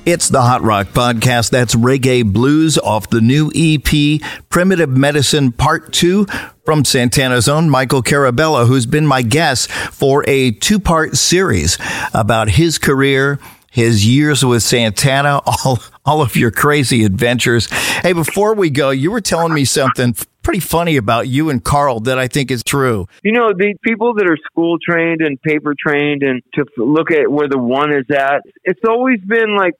It's the Hot Rock Podcast. That's Reggae Blues off the new EP, Primitive Medicine Part 2, from Santana's own Michael Carabello, who's been my guest for a two-part series about his career, his years with Santana, all of your crazy adventures. Hey, before we go, you were telling me something pretty funny about you and Carl that I think is true. You know, the people that are school trained and paper trained and to look at where the one is at, it's always been like,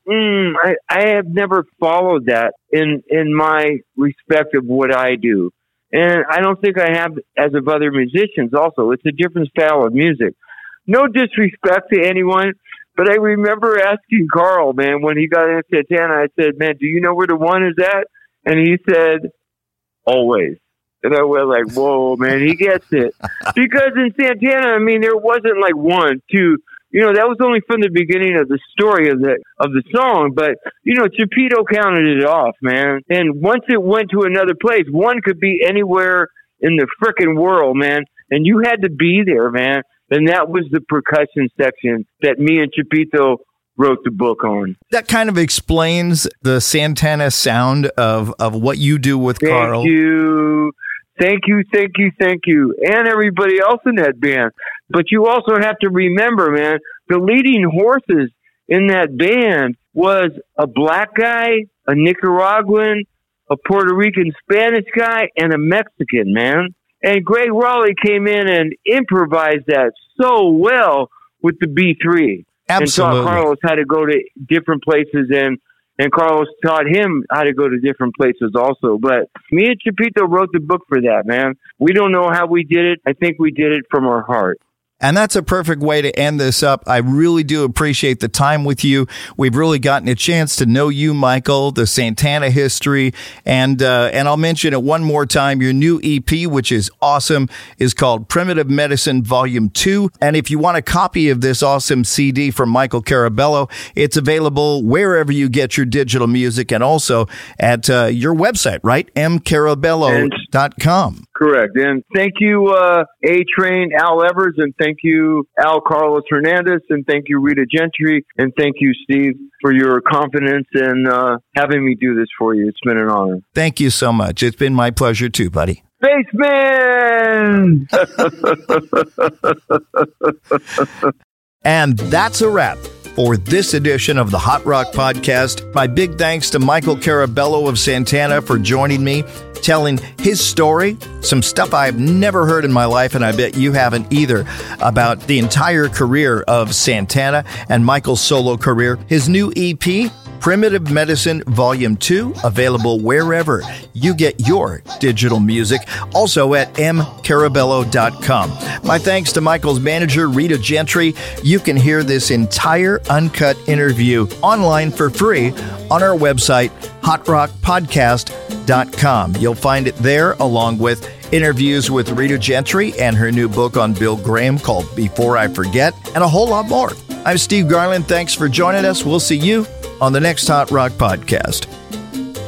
I have never followed that in my respect of what I do. And I don't think I have as of other musicians also. It's a different style of music. No disrespect to anyone, but I remember asking Carl, man, when he got in Santana, I said, man, do you know where the one is at? And he said, always. And I was like, whoa, man, he gets it. Because in Santana, I mean, there wasn't like one, two, you know, that was only from the beginning of the story of the song. But, you know, Chipito counted it off, man. And once it went to another place, one could be anywhere in the frickin' world, man. And you had to be there, man. And that was the percussion section that me and Chipito wrote the book on. That kind of explains the Santana sound of what you do with Carl. Thank you. And everybody else in that band. But you also have to remember, man, the leading horses in that band was a black guy, a Nicaraguan, a Puerto Rican Spanish guy, and a Mexican, man. And Greg Raleigh came in and improvised that so well with the B3. Absolutely. And taught Carlos how to go to different places, and Carlos taught him how to go to different places also. But me and Chipito wrote the book for that, man. We don't know how we did it. I think we did it from our heart. And that's a perfect way to end this up. I really do appreciate the time with you. We've really gotten a chance to know you, Michael, the Santana history. And I'll mention it one more time. Your new EP, which is awesome, is called Primitive Medicine Volume 2. And if you want a copy of this awesome CD from Michael Carabello, it's available wherever you get your digital music and also at your website, right? mcarabello.com. Correct. And thank you, A-Train, Al Evers, and thank you, Al Carlos Hernandez, and thank you, Rita Gentry, and thank you, Steve, for your confidence and having me do this for you. It's been an honor. Thank you so much. It's been my pleasure too, buddy. Spaceman! And that's a wrap for this edition of the Hot Rock Podcast. My big thanks to Michael Carabello of Santana for joining me, telling his story, some stuff I've never heard in my life, and I bet you haven't either, about the entire career of Santana and Michael's solo career. His new EP, Primitive Medicine Volume 2, available wherever you get your digital music, also at mcarabello.com. My thanks to Michael's manager, Rita Gentry. You can hear this entire uncut interview online for free on our website, hotrockpodcast.com. You'll find it there along with interviews with Rita Gentry and her new book on Bill Graham called Before I Forget, and a whole lot more. I'm Steve Garland. Thanks for joining us. We'll see you on the next Hot Rock Podcast.